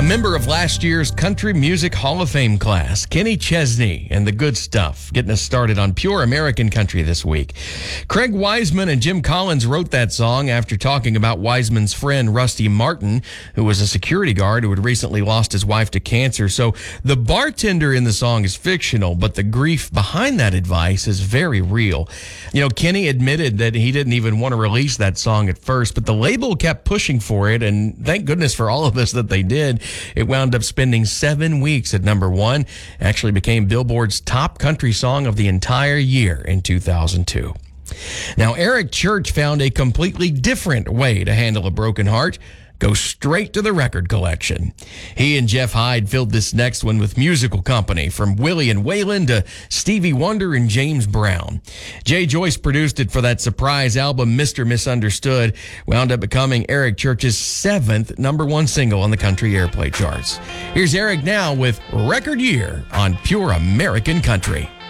A member of last year's Country Music Hall of Fame class, Kenny Chesney and the Good Stuff, getting us started on Pure American Country this week. Craig Wiseman and Jim Collins wrote that song after talking about Wiseman's friend Rusty Martin, who was a security guard who had recently lost his wife to cancer. So the bartender in the song is fictional, but the grief behind that advice is very real. You know, Kenny admitted that he didn't even want to release that song at first, but the label kept pushing for it, and thank goodness for all of us that they did. It wound up spending 7 weeks at number one, actually became Billboard's top country song of the entire year in 2002. Now, Eric Church found a completely different way to handle a broken heart. Go straight to the record collection. He and Jeff Hyde filled this next one with Musical Company, from Willie and Waylon to Stevie Wonder and James Brown. Jay Joyce produced it for that surprise album, Mr. Misunderstood, wound up becoming Eric Church's 7th number one single on the country airplay charts. Here's Eric now with Record Year on Pure American Country.